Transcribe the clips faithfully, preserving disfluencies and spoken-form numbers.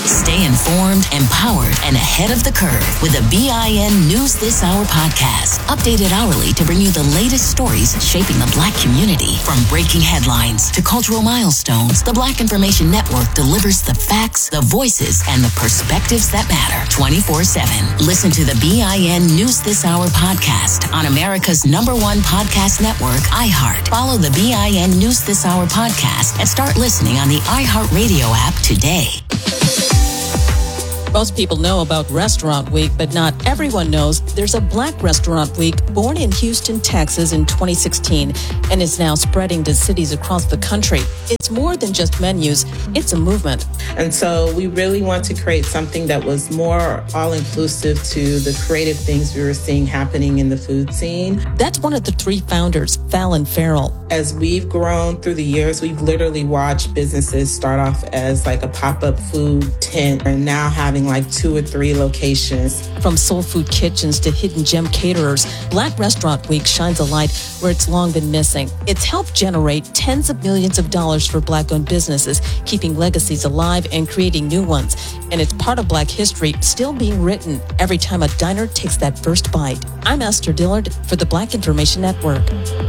Stay informed, empowered, and ahead of the curve with the B I N News This Hour podcast. Updated hourly to bring you the latest stories shaping the Black community. From breaking headlines to cultural milestones, the Black Information Network delivers the facts, the voices, and the perspectives that matter twenty-four seven. Listen to the B I N News This Hour podcast on America's number one podcast network, iHeart. Follow the B I N News This Hour podcast and start listening on the iHeartRadio app today. Most people know about Restaurant Week, but not everyone knows there's a Black Restaurant Week born in Houston, Texas in twenty sixteen and is now spreading to cities across the country. It's more than just menus, it's a movement. And so we really want to create something that was more all-inclusive to the creative things we were seeing happening in the food scene. That's one of the three founders, Fallon Farrell. As we've grown through the years, we've literally watched businesses start off as like a pop-up food tent and now having like two or three locations. From soul food kitchens to hidden gem caterers, Black Restaurant Week shines a light where it's long been missing. It's helped generate tens of millions of dollars for Black-owned businesses, keeping legacies alive and creating new ones. And it's part of Black history still being written every time a diner takes that first bite. I'm Esther Dillard for the Black Information Network.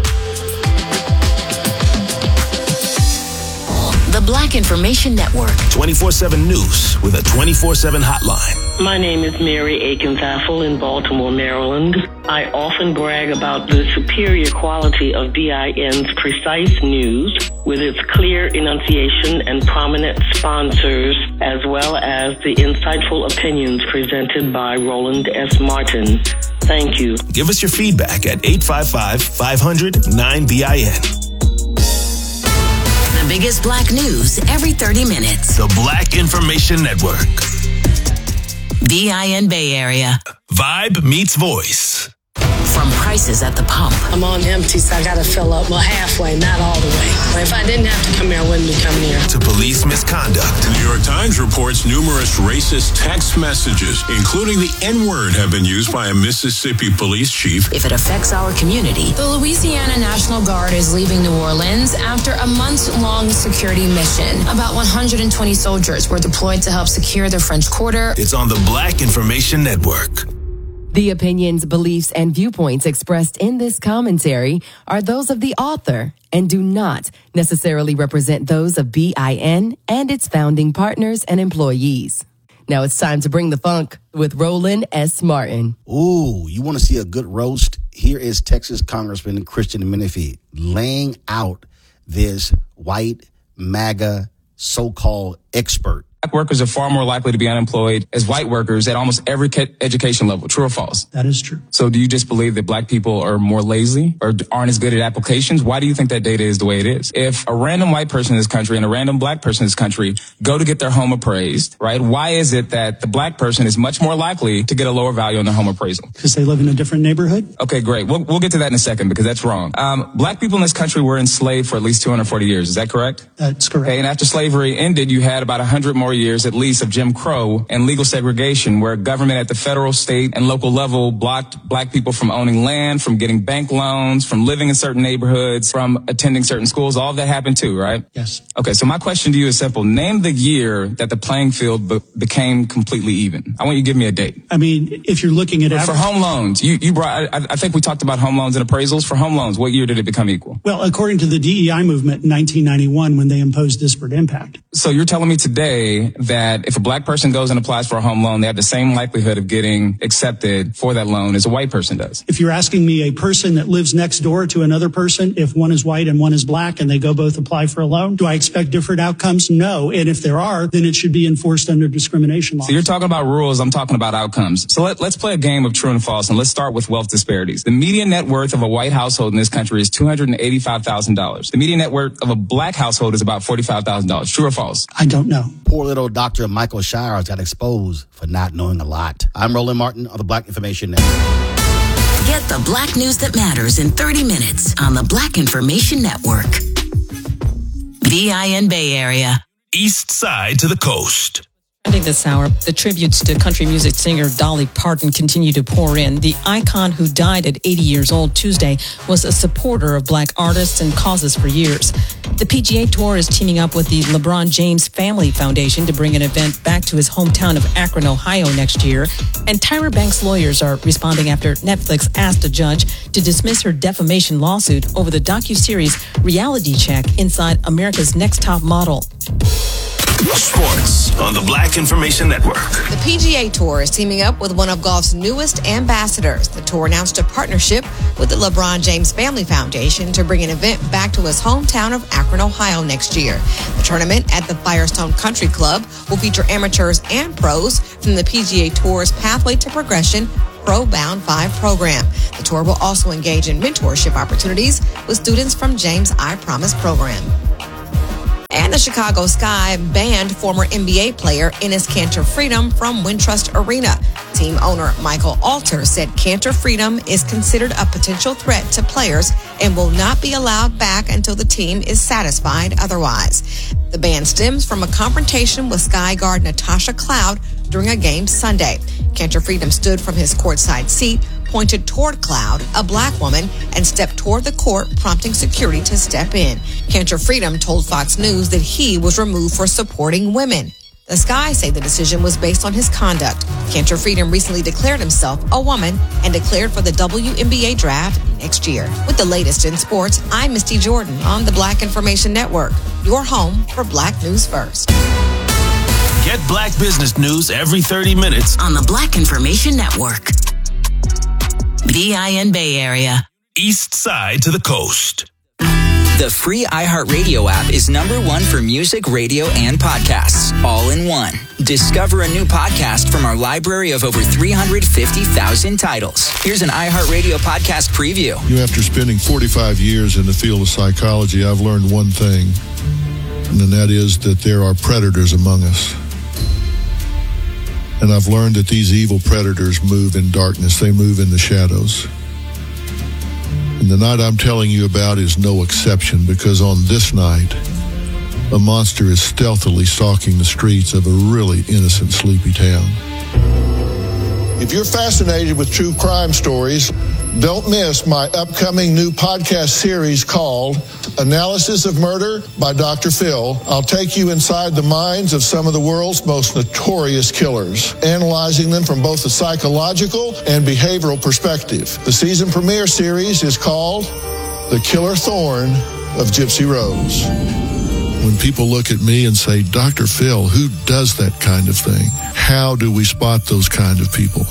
The Black Information Network. twenty-four seven News with a twenty-four seven hotline. My name is Mary Akins-Affle in Baltimore, Maryland. I often brag about the superior quality of B I N's precise news with its clear enunciation and prominent sponsors, as well as the insightful opinions presented by Roland S. Martin. Thank you. Give us your feedback at eight five five, five hundred, nine B I N. The biggest Black news every thirty minutes. The Black Information Network. B I N Bay Area. Vibe meets voice. From prices at the pump. I'm on empty, so I gotta fill up. Well, halfway, not all the way. But if I didn't have to come here, I wouldn't be coming here. To police misconduct. The New York Times reports numerous racist text messages, including the N-word, have been used by a Mississippi police chief. If it affects our community. The Louisiana National Guard is leaving New Orleans after a months-long security mission. About one hundred twenty soldiers were deployed to help secure the French Quarter. It's on the Black Information Network. The opinions, beliefs, and viewpoints expressed in this commentary are those of the author and do not necessarily represent those of B I N and its founding partners and employees. Now it's time to bring the funk with Roland S. Martin. Ooh, you want to see a good roast? Here is Texas Congressman Christian Menifee laying out this white MAGA so-called expert. Black workers are far more likely to be unemployed as white workers at almost every education level. True or false? That is true. So do you just believe that Black people are more lazy or aren't as good at applications? Why do you think that data is the way it is? If a random white person in this country and a random Black person in this country go to get their home appraised, right? Why is it that the Black person is much more likely to get a lower value on their home appraisal? Because they live in a different neighborhood. Okay, great. We'll, we'll get to that in a second because that's wrong. Um, Black people in this country were enslaved for at least two hundred forty years. Is that correct? That's correct. Okay, and after slavery ended, you had about one hundred more years at least of Jim Crow and legal segregation, where government at the federal, state, and local level blocked Black people from owning land, from getting bank loans, from living in certain neighborhoods, from attending certain schools. All of that happened too, right? Yes. Okay, so my question to you is simple. Name the year that the playing field be- became completely even. I want you to give me a date. I mean, if you're looking at... For average- home loans, you, you brought, I, I think we talked about home loans and appraisals. For home loans, what year did it become equal? Well, according to the D E I movement in nineteen ninety-one, when they imposed disparate impact. So you're telling me today that if a Black person goes and applies for a home loan, they have the same likelihood of getting accepted for that loan as a white person does? If you're asking me a person that lives next door to another person, if one is white and one is Black and they go both apply for a loan, do I expect different outcomes? No. And if there are, then it should be enforced under discrimination laws. So you're talking about rules, I'm talking about outcomes. So let, let's play a game of true and false, and let's start with wealth disparities. The median net worth of a white household in this country is two hundred eighty-five thousand dollars. The median net worth of a Black household is about forty-five thousand dollars. True or false? I don't know. Poor little Doctor Michael Shires got exposed for not knowing a lot. I'm Roland Martin of the Black Information Network. Get the Black news that matters in thirty minutes on the Black Information Network. B I N Bay Area. East side to the coast. this hour, the tributes to country music singer Dolly Parton continue to pour in. The icon, who died at eighty years old Tuesday, was a supporter of black artists and causes for years. The P G A Tour is teaming up with the LeBron James Family Foundation to bring an event back to his hometown of Akron, Ohio next year. And Tyra Banks' lawyers are responding after Netflix asked a judge to dismiss her defamation lawsuit over the docuseries Reality Check inside America's Next Top Model. Sports on the Black Information Network. The P G A Tour is teaming up with one of golf's newest ambassadors. The tour announced a partnership with the LeBron James Family Foundation to bring an event back to his hometown of Akron, Ohio next year. The tournament at the Firestone Country Club will feature amateurs and pros from the P G A Tour's Pathway to Progression Pro Bound five program. The tour will also engage in mentorship opportunities with students from James I Promise program. And the Chicago Sky banned former N B A player Enes Kanter Freedom from Wintrust Arena. Team owner Michael Alter said Kanter Freedom is considered a potential threat to players and will not be allowed back until the team is satisfied otherwise. The ban stems from a confrontation with Sky guard Natasha Cloud during a game Sunday. Kanter Freedom stood from his courtside seat, pointed toward Cloud, a black woman, and stepped toward the court, prompting security to step in. Kanter Freedom told Fox News that he was removed for supporting women. The Sky say the decision was based on his conduct. Kanter Freedom recently declared himself a woman and declared for the W N B A draft next year. With the latest in sports, I'm Misty Jordan on the Black Information Network, your home for Black News First. Get Black business news every thirty minutes on the Black Information Network. B I N Bay Area. East side to the coast. The free iHeartRadio app is number one for music, radio, and podcasts, all in one. Discover a new podcast from our library of over three hundred fifty thousand titles. Here's an iHeartRadio podcast preview. You know, after spending forty-five years in the field of psychology, I've learned one thing, and that is that there are predators among us. And I've learned that these evil predators move in darkness. They move in the shadows. And the night I'm telling you about is no exception, because on this night, a monster is stealthily stalking the streets of a really innocent, sleepy town. If you're fascinated with true crime stories, don't miss my upcoming new podcast series called Analysis of Murder by Doctor Phil. I'll take you inside the minds of some of the world's most notorious killers, analyzing them from both a psychological and behavioral perspective. The season premiere series is called The Killer Thorn of Gypsy Rose. When people look at me and say, Doctor Phil, who does that kind of thing? How do we spot those kind of people?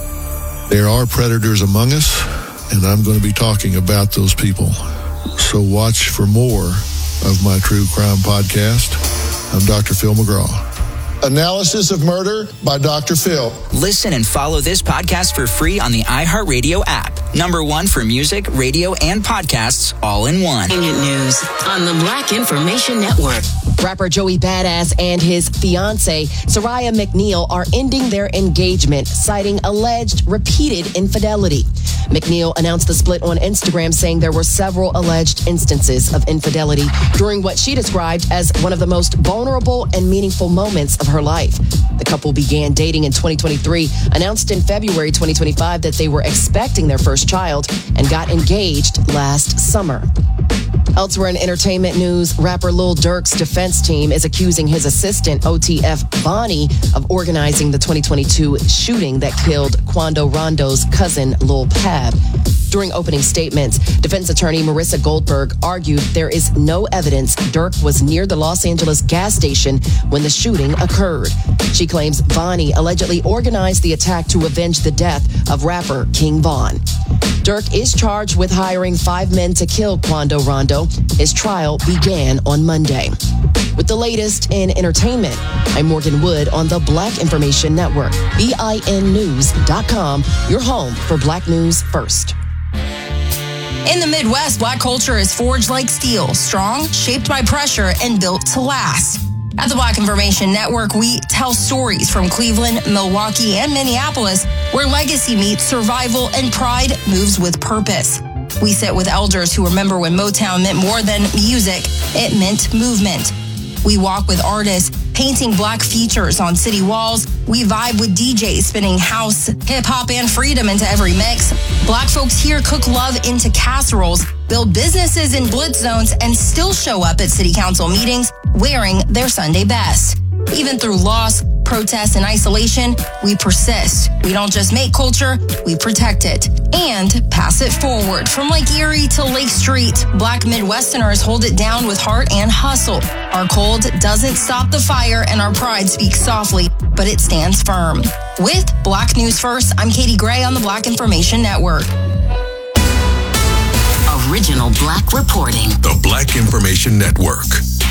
There are predators among us, and I'm going to be talking about those people. So watch for more of my true crime podcast. I'm Doctor Phil McGraw. Analysis of Murder by Doctor Phil. Listen and follow this podcast for free on the iHeartRadio app. Number one for music, radio, and podcasts, all in one. News on the Black Information Network. Rapper Joey Badass and his fiancée, Soraya McNeil, are ending their engagement, citing alleged repeated infidelity. McNeil announced the split on Instagram, saying there were several alleged instances of infidelity during what she described as one of the most vulnerable and meaningful moments of her life. The couple began dating in twenty twenty-three, announced in February twenty twenty-five that they were expecting their first child, and got engaged last summer. Elsewhere in entertainment news, rapper Lil Durk's defense team is accusing his assistant, O T F Bonnie, of organizing the twenty twenty-two shooting that killed Quando Rondo's cousin, Lil Pab. During opening statements, defense attorney Marissa Goldberg argued there is no evidence Durk was near the Los Angeles gas station when the shooting occurred. She claims Bonnie allegedly organized the attack to avenge the death of rapper King Von. Durk is charged with hiring five men to kill Quando Rondo. His trial began on Monday. With the latest in entertainment, I'm Morgan Wood on the Black Information Network, B I N news dot com, your home for Black News First. In the Midwest, Black culture is forged like steel, strong, shaped by pressure, and built to last. At the Black Information Network, we tell stories from Cleveland, Milwaukee, and Minneapolis, where legacy meets survival and pride moves with purpose. We sit with elders who remember when Motown meant more than music, it meant movement. We walk with artists painting black features on city walls. We vibe with D Js spinning house, hip hop, and freedom into every mix. Black folks here cook love into casseroles, build businesses in blitz zones, and still show up at city council meetings wearing their Sunday best. Even through loss, protests, and isolation, we persist. We don't just make culture, we protect it and pass it forward. From Lake Erie to Lake Street, Black Midwesterners hold it down with heart and hustle. Our cold doesn't stop the fire, and our pride speaks softly, but it stands firm. With Black News First, I'm Katie Gray on the Black Information Network. Original Black reporting. The Black Information Network.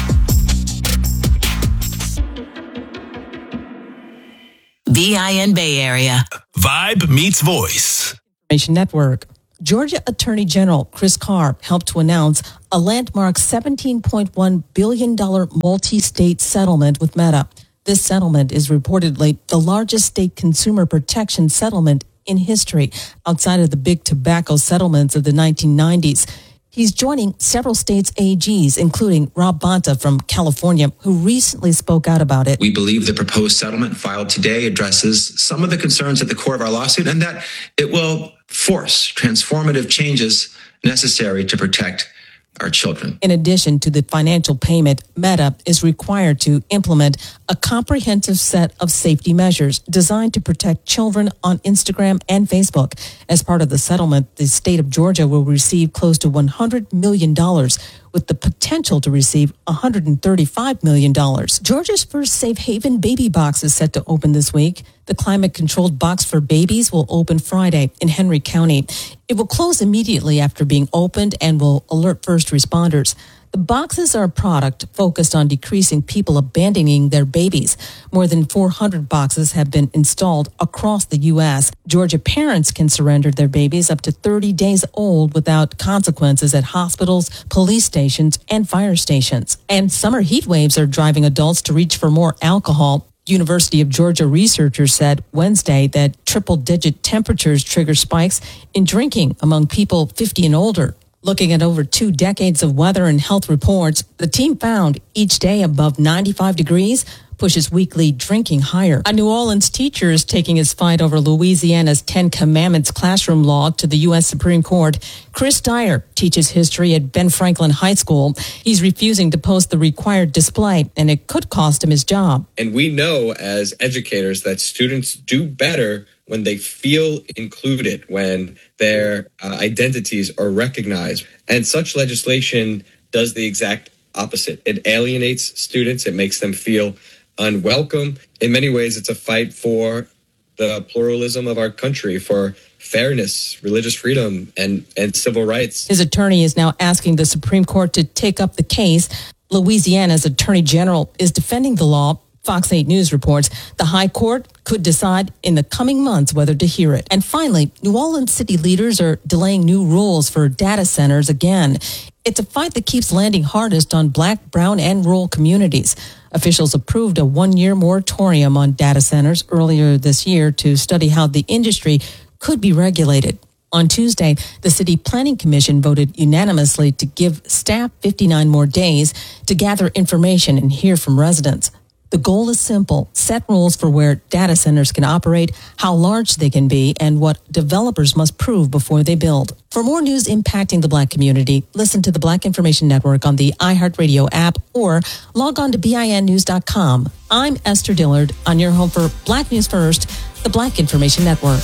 B I N Bay Area. Vibe meets voice. Information Network. Georgia Attorney General Chris Carr helped to announce a landmark seventeen point one billion dollars multi-state settlement with Meta. This settlement is reportedly the largest state consumer protection settlement in history, outside of the big tobacco settlements of the nineteen nineties. He's joining several states' A Gs, including Rob Bonta from California, who recently spoke out about it. We believe the proposed settlement filed today addresses some of the concerns at the core of our lawsuit, and that it will force transformative changes necessary to protect our children. In addition to the financial payment, Meta is required to implement a comprehensive set of safety measures designed to protect children on Instagram and Facebook. As part of the settlement, the state of Georgia will receive close to one hundred million dollars, with the potential to receive one hundred thirty-five million dollars. Georgia's first safe haven baby box is set to open this week. The climate-controlled box for babies will open Friday in Henry County. It will close immediately after being opened and will alert first responders. The boxes are a product focused on decreasing people abandoning their babies. More than four hundred boxes have been installed across the U S. Georgia parents can surrender their babies up to thirty days old without consequences at hospitals, police stations, and fire stations. And summer heat waves are driving adults to reach for more alcohol. University of Georgia researchers said Wednesday that triple-digit temperatures trigger spikes in drinking among people fifty and older. Looking at over two decades of weather and health reports, the team found each day above ninety-five degrees pushes weekly drinking higher. A New Orleans teacher is taking his fight over Louisiana's Ten Commandments classroom law to the U S Supreme Court. Chris Dyer teaches history at Ben Franklin High School. He's refusing to post the required display, and it could cost him his job. And we know as educators that students do better when they feel included, when their uh, identities are recognized. And such legislation does the exact opposite. It alienates students. It makes them feel unwelcome. In many ways, it's a fight for the pluralism of our country, for fairness, religious freedom, and, and civil rights. His attorney is now asking the Supreme Court to take up the case. Louisiana's Attorney General is defending the law. Fox eight News reports the High Court could decide in the coming months whether to hear it. And finally, New Orleans city leaders are delaying new rules for data centers again. It's a fight that keeps landing hardest on Black, brown, and rural communities. Officials approved a one-year moratorium on data centers earlier this year to study how the industry could be regulated. On Tuesday, the City Planning Commission voted unanimously to give staff fifty-nine more days to gather information and hear from residents. The goal is simple: set rules for where data centers can operate, how large they can be, and what developers must prove before they build. For more news impacting the Black community, listen to the Black Information Network on the iHeartRadio app or log on to B I N news dot com. I'm Esther Dillard on your home for Black News First, the Black Information Network.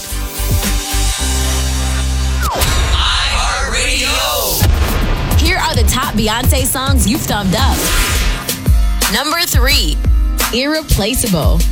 iHeartRadio. Here are the top Beyonce songs you've thumbed up. Number three. Irreplaceable.